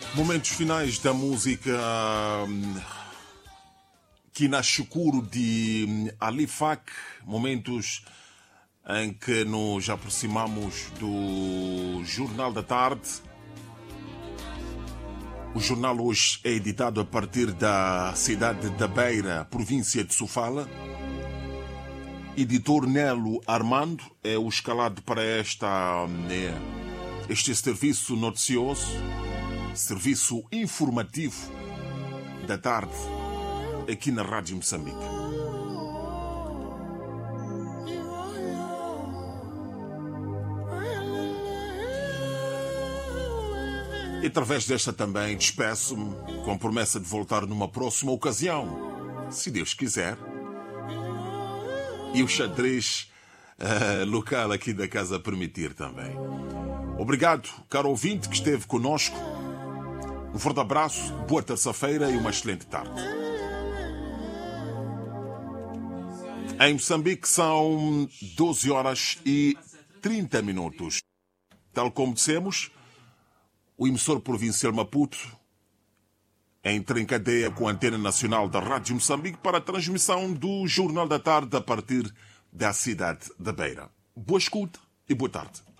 Momentos finais da música Kinashukuru de Alifak, momentos em que nos aproximamos do Jornal da Tarde. O jornal hoje é editado a partir da cidade da Beira, província de Sofala. Editor Nelo Armando é o escalado para este serviço noticioso, serviço informativo da tarde, aqui na Rádio Moçambique. E através desta também despeço-me com promessa de voltar numa próxima ocasião, se Deus quiser. E o xadrez local aqui da casa permitir também. Obrigado, caro ouvinte que esteve conosco. Um forte abraço, boa terça-feira e uma excelente tarde. Em Moçambique são 12 horas e 30 minutos. Tal como dissemos, o emissor provincial Maputo entra em cadeia com a antena nacional da Rádio Moçambique para a transmissão do Jornal da Tarde a partir da cidade da Beira. Boa escuta e boa tarde.